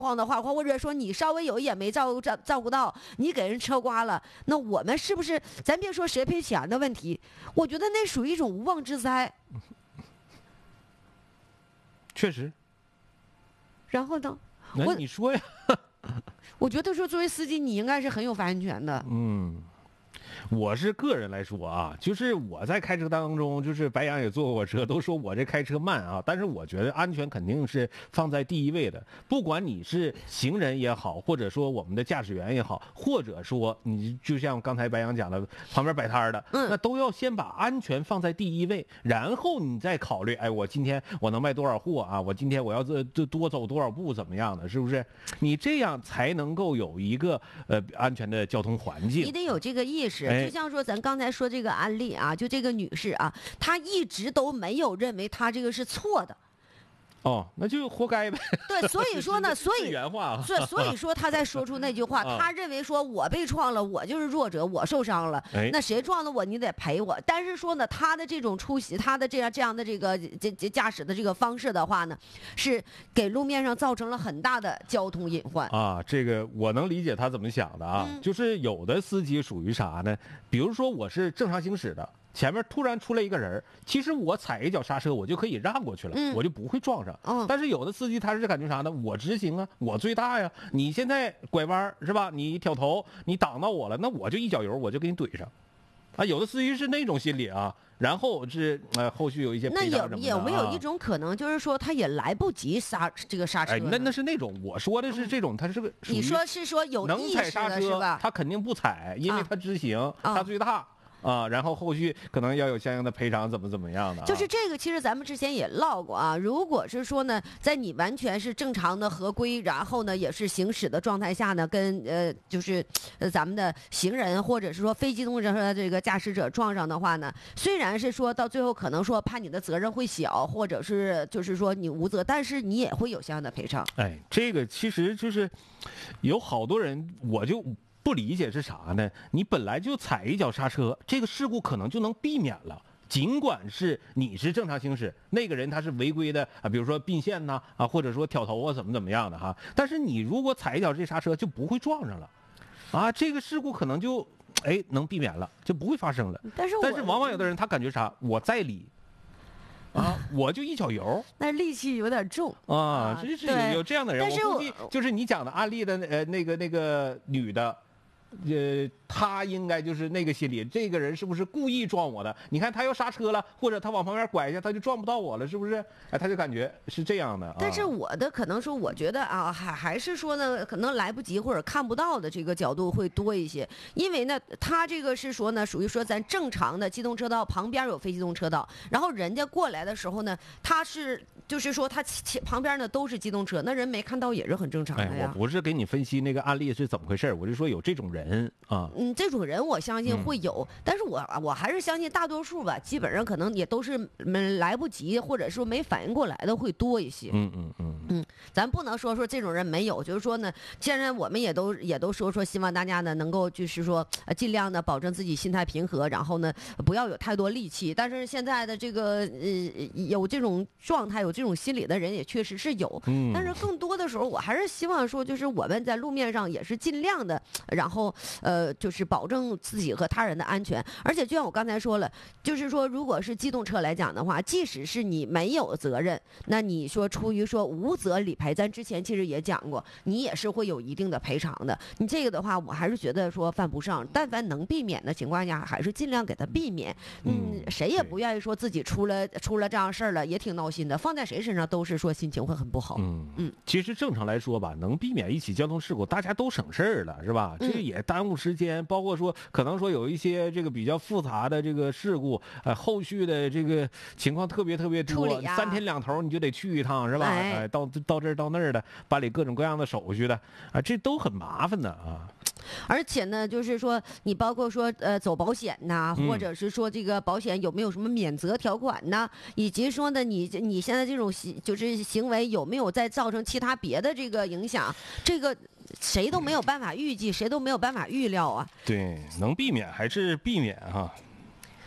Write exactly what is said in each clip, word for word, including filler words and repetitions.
况的话，或者说你稍微有一点没照顾照照顾到，你给人车刮了，那我们是不是咱别说谁赔钱的问题，我觉得那属于一种无妄之灾。 确实。 然后呢？ 那你说呀？ 我觉得说作为司机，你应该是很有发言权的。 嗯。我是个人来说啊，就是我在开车当中，就是白羊也坐过车，都说我这开车慢啊，但是我觉得安全肯定是放在第一位的。不管你是行人也好，或者说我们的驾驶员也好，或者说你就像刚才白羊讲的，旁边摆摊的， 嗯， 那都要先把安全放在第一位，然后你再考虑，哎，我今天我能卖多少货啊？我今天我要这这多走多少步，怎么样的？是不是？你这样才能够有一个呃安全的交通环境。 你得有这个意识。 哎就像说咱刚才说这个案例啊，就这个女士啊，她一直都没有认为她这个是错的。 哦，那就活该呗。 对，所以说呢，所以原话， 所以所以说他在说出那句话， 啊、 他认为说我被撞了，我就是弱者，我受伤了， 哎、 那谁撞了我，你得赔我。但是说呢，他的这种出席，他的这样这样的这个这这驾驶的这个方式的话呢，是给路面上造成了很大的交通隐患啊。这个我能理解他怎么想的啊， 嗯、 就是有的司机属于啥呢？比如说我是正常行驶的。前面突然出来一个人，其实我踩一脚刹车，我就可以让过去了， 嗯、 我就不会撞上。 嗯、 但是有的司机他是感觉啥呢？我直行啊，我最大呀。你现在拐弯是吧？你挑头，你挡到我了，那我就一脚油，我就给你怼上。啊，有的司机是那种心理啊。然后是呃，后续有一些那有有没有一种可能，就是说他也来不及刹这个刹车？ 哎，那那是那种，我说的是这种，他是个你说是说有能意识踩刹车的是吧？ 他肯定不踩，因为他直行， 啊、 他最大。啊，然后后续可能要有相应的赔偿，怎么怎么样的、啊？ 就是这个，其实咱们之前也唠过啊。如果是说呢，在你完全是正常的合规，然后呢也是行驶的状态下呢，跟呃就是呃咱们的行人或者是说非机动车的这个驾驶者撞上的话呢，虽然是说到最后可能说怕你的责任会小，或者是就是说你无责，但是你也会有相应的赔偿。 哎，这个其实就是有好多人，我就。不理解是啥呢？你本来就踩一脚刹车，这个事故可能就能避免了。尽管是你是正常行驶，那个人他是违规的啊，比如说并线呐啊，或者说挑头啊，怎么怎么样的哈。但是你如果踩一脚这刹车，就不会撞上了，啊，这个事故可能就哎能避免了，就不会发生了。 但是但是往往有的人他感觉啥，我在理。啊，我就一脚油， 那戾气有点重啊，这是有有这样的人。 但是我估计就是你讲的案例的呃那个那个女的。呃，他应该就是那个心理，这个人是不是故意撞我的？你看他要刹车了，或者他往旁边拐一下，他就撞不到我了，是不是？哎，他就感觉是这样的。啊、 但是我的可能说，我觉得啊，还还是说呢，可能来不及或者看不到的这个角度会多一些，因为呢，他这个是说呢，属于说咱正常的机动车道旁边有非机动车道，然后人家过来的时候呢，他是就是说他旁边呢都是机动车，那人没看到也是很正常的呀。 哎，我不是给你分析那个案例是怎么回事，我就说有这种人。人啊， 嗯，这种人我相信会有，嗯、但是我我还是相信大多数吧，基本上可能也都是嗯来不及或者说没反应过来的会多一些。 嗯嗯嗯嗯，咱不能说说这种人没有，就是说呢，既然我们也都也都说说，希望大家呢能够就是说呃尽量的保证自己心态平和，然后呢不要有太多戾气。但是现在的这个呃有这种状态、有这种心理的人也确实是有， 嗯， 但是更多的时候，我还是希望说，就是我们在路面上也是尽量的，然后。呃，就是保证自己和他人的安全，而且就像我刚才说了，就是说，如果是机动车来讲的话，即使是你没有责任，那你说出于说无责理赔，咱之前其实也讲过，你也是会有一定的赔偿的。你这个的话，我还是觉得说犯不上，但凡能避免的情况下，还是尽量给他避免。嗯，谁也不愿意说自己出了出了这样事儿了，也挺闹心的，放在谁身上都是说心情会很不好。 嗯嗯， 其实正常来说吧，能避免一起交通事故，大家都省事儿了，是吧？这个也耽误时间，包括说可能说有一些这个比较复杂的这个事故，呃，后续的这个情况特别特别多， 啊、 三天两头你就得去一趟，是吧？哎，呃、到到这儿到那儿的办理各种各样的手续的，啊、呃，这都很麻烦的啊。 而且呢，就是说你包括说呃走保险呐，或者是说这个保险有没有什么免责条款呐，以及说呢你你现在这种行就是行为有没有再造成其他别的这个影响，这个谁都没有办法预计，谁都没有办法预料啊。 对，能避免还是避免哈。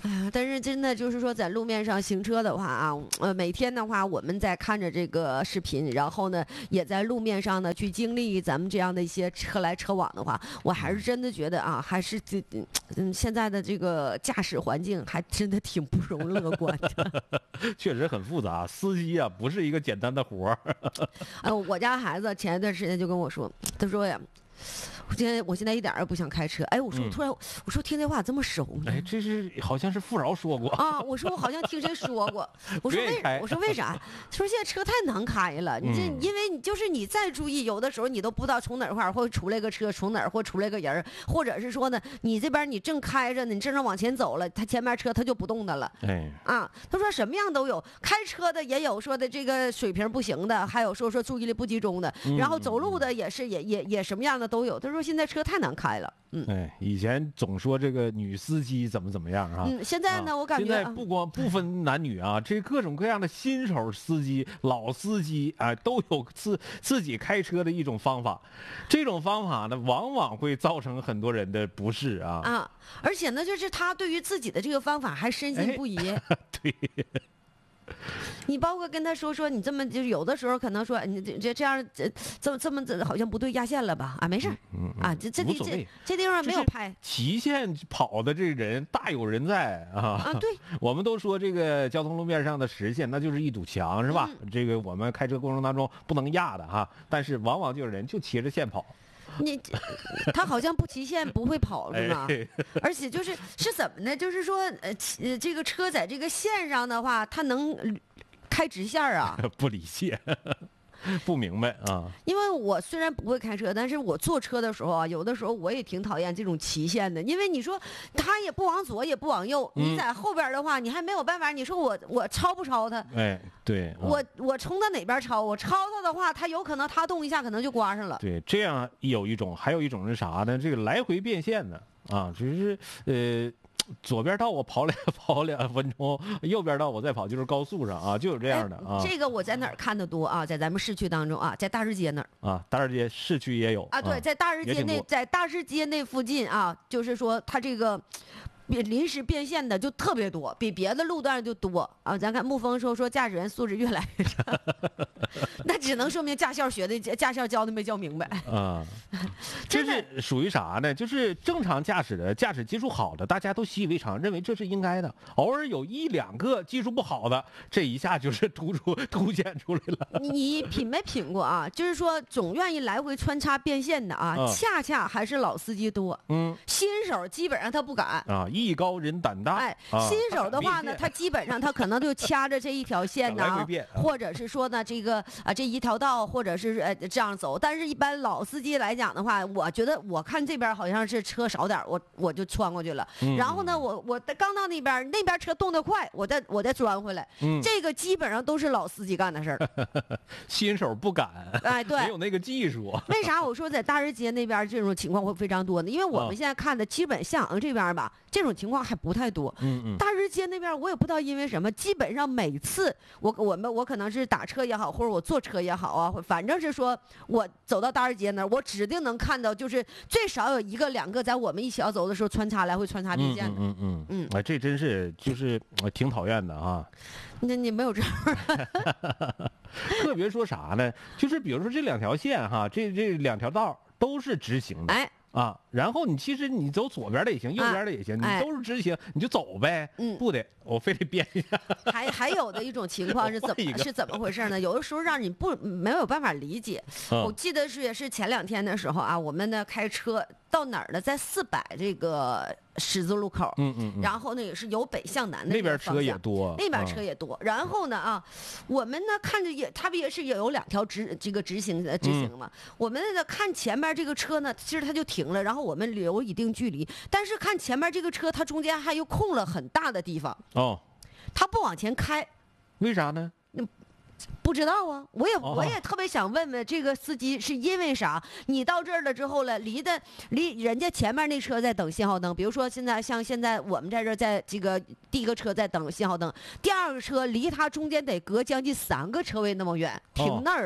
哎呀，但是真的就是说，在路面上行车的话啊，呃，每天的话，我们在看着这个视频，然后呢，也在路面上呢去经历咱们这样的一些车来车往的话，我还是真的觉得啊，还是这嗯现在的这个驾驶环境还真的挺不容乐观的。 确实很复杂，司机啊不是一个简单的活儿。 呃，我家孩子前一段时间就跟我说，他说呀。我现在我现在一点也不想开车。哎，我说我突然、嗯、我说听这话这么熟呢？ 哎，这是好像是富饶说过啊。我说我好像听谁说过。我说为我说为啥？他说现在车太难开了。你这、嗯、因为你就是你再注意，有的时候你都不知道从哪块儿会出来个车，从哪儿会出来个人，或者是说呢，你这边你正开着呢，你正常往前走了，他前面车他就不动的了。 哎， 啊，他说什么样都有，开车的也有说的这个水平不行的，还有说说注意力不集中的， 嗯、 然后走路的也是也也也什么样的都有。他说现在车太难开了。嗯， 哎，以前总说这个女司机怎么怎么样啊？ 嗯，现在呢，啊、我感觉现在不光不分男女啊，这各种各样的新手司机、老司机啊，都有自自己开车的一种方法。这种方法呢，往往会造成很多人的不适啊。 啊，而且呢，就是他对于自己的这个方法还深信不疑。 哎、对。 你包括跟他说说，你这么就是有的时候可能说你这这这样这这么这么这好像不对压线了吧？啊，没事儿、 嗯嗯、 啊，这这地这这地方没有拍。 骑线跑的这人大有人在啊！ 啊，对， 我们都说这个交通路面上的实线那就是一堵墙，是吧？ 嗯、 这个我们开车过程当中不能压的哈，但是往往就有人就骑着线跑。 你他好像不骑线不会跑是吗？ 哎、 而且就是是怎么呢？就是说呃，这个车在这个线上的话，它能开直线啊？ 不理解。不明白啊， 因为我虽然不会开车，但是我坐车的时候啊，有的时候我也挺讨厌这种骑线的，因为你说他也不往左也不往右， 嗯、 你在后边的话，你还没有办法，你说我我超不超他？ 哎，对，啊、 我我冲他哪边超？我超他的话，他有可能他动一下，可能就刮上了。 对，这样有一种，还有一种是啥呢？这个来回变线的啊，就是呃。左边道我跑两跑两分钟，右边道我再跑，就是高速上啊，就有这样的啊。 这个我在哪儿看的多啊？在咱们市区当中啊，在大市街那儿啊，大市街市区也有啊。对，在大市街那，在大市街那附近啊，就是说它这个。临时变现的就特别多，比别的路段就多啊！咱看沐风说说驾驶员素质越来越差，那只能说明驾校学的驾校教的没教明白啊。这是属于啥呢？就是正常驾驶的驾驶技术好的，大家都习以为常，认为这是应该的。偶尔有一两个技术不好的，这一下就是突出凸显出来了。 你品没品过啊？就是说总愿意来回穿插变现的啊，嗯、恰恰还是老司机多。嗯，新手基本上他不敢啊。艺高人胆大， 哎，新手的话呢，他基本上他可能就掐着这一条线呢，或者是说呢，这个啊这一条道，或者是呃这样走。但是，一般老司机来讲的话，我觉得我看这边好像是车少点，我我就穿过去了。 嗯、 然后呢，我我刚到那边，那边车动得快，我再我再钻回来。嗯，这个基本上都是老司机干的事儿。 新手不敢， 哎，对， 没有那个技术。 为啥我说在大市街那边这种情况会非常多呢？因为我们现在看的基本向阳这边吧，这种情况还不太多。 嗯嗯， 大市街那边我也不知道因为什么，基本上每次我我们我可能是打车也好，或者我坐车也好啊，反正是说我走到大市街那儿，我指定能看到，就是最少有一个两个在我们一起要走的时候穿插来回穿插并线的。 嗯嗯嗯嗯，哎，这真是就是挺讨厌的啊。 那你没有这样。 特别说啥呢？就是比如说这两条线哈，这这两条道都是直行的。 哎。 啊，然后你其实你走左边的也行，右边的也行， 啊、 你都是直行，哎、你就走呗。 嗯， 不得，我非得变一下。 还还有的一种情况是怎么是怎么回事呢？有的时候让你不没有办法理解。嗯、我记得是也是前两天的时候啊，我们呢开车到哪儿呢？在四百这个十字路口。 嗯嗯, 嗯。 然后呢，也是由北向南的那边车也多， 那边车也多。嗯、然后呢啊，我们呢看着也，他不也是也有两条直这个直行的直行嘛？嗯、我们呢看前面这个车呢，其实他就停了，然后我们留一定距离，但是看前面这个车，它中间还又空了很大的地方。 哦， 他不往前开， 为啥呢？ 不知道啊，我也我也特别想问问这个司机是因为啥？你到这儿了之后了，离的离人家前面那车在等信号灯，比如说现在像现在我们在这儿在这个第一个车在等信号灯，第二个车离他中间得隔将近三个车位那么远，停那儿了。 哦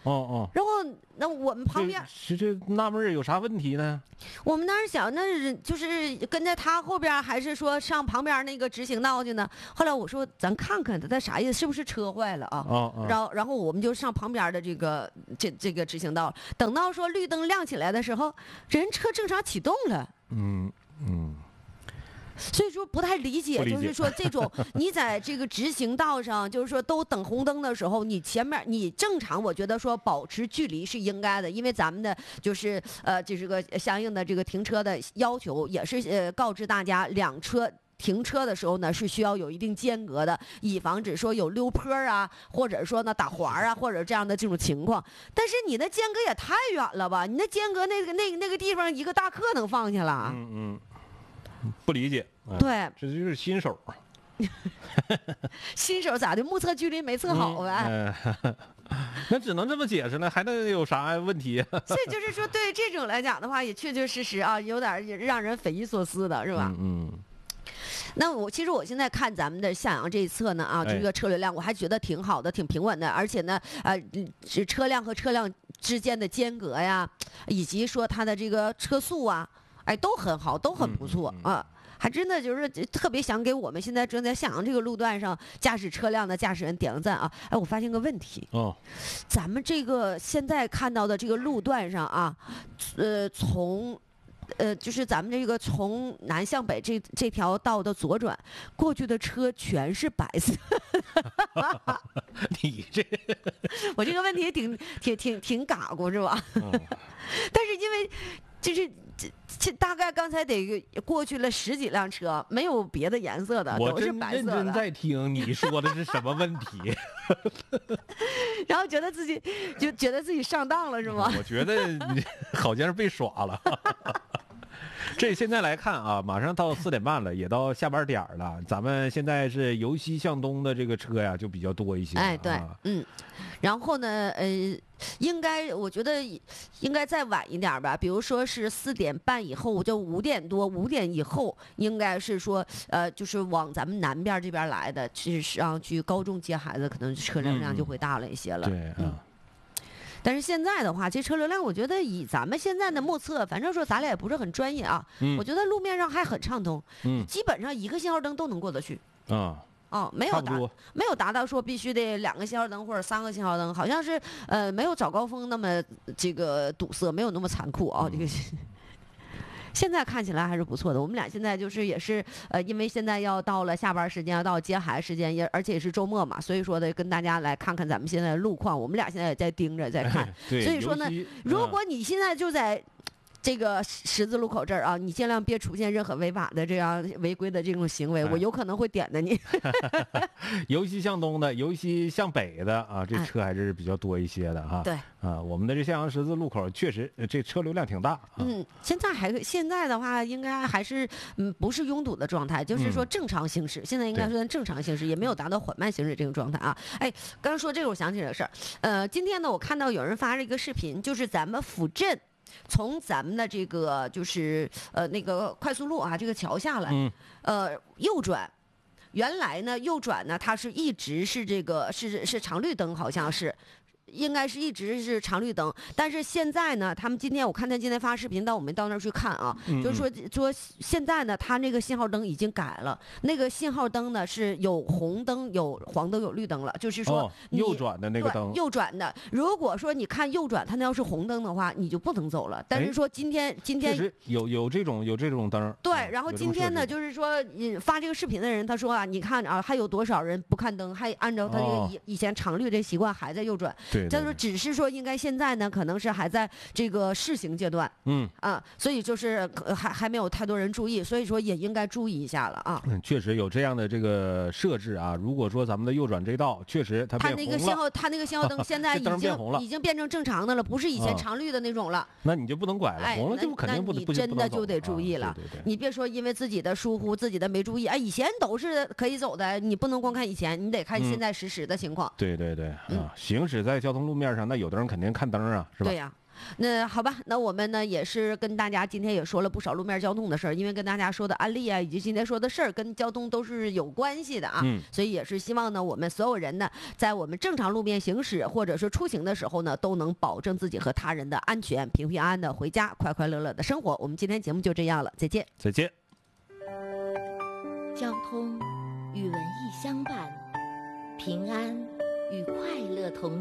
哦哦。 然后那我们旁边， 这这纳闷有啥问题呢？ 我们当时想，那是就是跟在他后边，还是说上旁边那个直行道去呢？后来我说，咱看看他，他啥意思？是不是车坏了啊？ 哦哦。 然后然后我们就上旁边的这个这这个直行道，等到说绿灯亮起来的时候，人车正常启动了。 嗯嗯。 所以说不太理解， 理解就是说这种你在这个直行道上，就是说都等红灯的时候，你前面你正常，我觉得说保持距离是应该的，因为咱们的就是呃就是个相应的这个停车的要求，也是呃告知大家两车。停车的时候呢，是需要有一定间隔的，以防止说有溜坡啊，或者说呢打滑啊，或者这样的这种情况。但是你那间隔也太远了吧？你那间隔那个那个那个地方一个大客能放下了？ 嗯嗯。不理解，嗯、 对， 这就是新手。 新手咋的？目测距离没测好呗、 嗯呃。那只能这么解释了，还能有啥问题、啊？ 所以就是说，对这种来讲的话，也确确实实啊，有点让人匪夷所思的，是吧？ 嗯。嗯那我其实我现在看咱们的向阳这一侧呢啊，这个车流量我还觉得挺好的，挺平稳的，而且呢，呃，车辆和车辆之间的间隔呀，以及说它的这个车速啊，哎，都很好，都很不错、 嗯、 啊。还真的就是特别想给我们现在正在向阳这个路段上驾驶车辆的驾驶人点个赞啊！哎，我发现个问题哦， 咱们这个现在看到的这个路段上啊，呃，从。呃，就是咱们这个从南向北这这条道的左转过去的车全是白色。 你这， 我这个问题挺挺挺挺嘎咕是吧？ 嗯、 但是因为就是这这大概刚才得过去了十几辆车，没有别的颜色的，都是白色的。 我真认真在听你说的是什么问题。 然后觉得自己就觉得自己上当了是吗？ 我觉得你好像是被耍了。这现在来看啊，马上到四点半了，也到下班点了。咱们现在是由西向东的这个车呀，就比较多一些。 哎，对， 啊、 嗯，然后呢，呃，应该我觉得应该再晚一点吧，比如说是四点半以后，就五点多，五点以后，应该是说，呃，就是往咱们南边这边来的，其实上去高中接孩子，可能车流量就会大了一些了。 嗯、对， 嗯。但是现在的话，这车流量，我觉得以咱们现在的目测，反正说咱俩也不是很专业啊， 嗯、 我觉得路面上还很畅通， 嗯， 基本上一个信号灯都能过得去。 啊。 哦，没有达没有达到说必须得两个信号灯或者三个信号灯，好像是呃没有早高峰那么这个堵塞，没有那么残酷啊、哦。这个现在看起来还是不错的。我们俩现在就是也是呃，因为现在要到了下班时间，要到接孩子时间，也而且也是周末嘛，所以说呢，跟大家来看看咱们现在的路况。我们俩现在也在盯着在看， 哎、 所以说呢，如果你现在就在。这个十字路口这儿啊，你尽量别出现任何违法的这样违规的这种行为， 哎、 我有可能会点的你。 由西向东的，由西向北的啊，这车还是比较多一些的哈。 对啊，我们的这向阳十字路口确实这车流量挺大、啊。 嗯，现在还现在的话，应该还是嗯不是拥堵的状态，就是说正常行驶。嗯、现在应该算正常行驶，也没有达到缓慢行驶这种状态啊。哎，刚刚说这个，我想起来个事儿。呃，今天呢，我看到有人发了一个视频，就是咱们府镇。从咱们的这个就是呃那个快速路啊，这个桥下来， 嗯、 呃右转，原来呢右转呢它是一直是这个是是长绿灯，好像是。应该是一直是长绿灯，但是现在呢，他们今天我看他今天发视频，但我没到那儿去看啊， 嗯、 就是说说现在呢，他那个信号灯已经改了，那个信号灯呢是有红灯、有黄灯、有绿灯了，就是说、 哦、右转的那个灯， 右转的。如果说你看右转，它那要是红灯的话，你就不能走了。但是说今天今天确实有有这种有这种灯， 对，然后今天呢，就是说发这个视频的人，他说啊，你看啊，还有多少人不看灯，还按照他这个以以前长绿这习惯还在右转。 对， 就是只是说，应该现在呢，可能是还在这个试行阶段， 嗯啊，所以就是还还没有太多人注意，所以说也应该注意一下了啊。 嗯，确实有这样的这个设置啊。如果说咱们的右转这道确实它变红了， 它那个信号，它那个信号灯现在已经已经变成正常的了，不是以前长绿的那种了。 啊、那你就不能拐了， 哎、 红了就肯定不那不真的就得注意了。 啊、对对对， 你别说因为自己的疏忽、自己的没注意，哎，以前都是可以走的，你不能光看以前，你得看现在实时的情况。 嗯、对对对啊， 嗯、 行驶在交通路面上，那有的人肯定看灯啊，是吧？ 对呀、啊。 那好吧，那我们呢也是跟大家今天也说了不少路面交通的事儿，因为跟大家说的案例啊，以及今天说的事儿跟交通都是有关系的啊， 嗯， 所以也是希望呢我们所有人呢，在我们正常路面行驶或者是出行的时候呢，都能保证自己和他人的安全，平平安安的回家，快快乐乐的生活。我们今天节目就这样了，再见。 再见。 交通与文艺相伴，平安与快乐同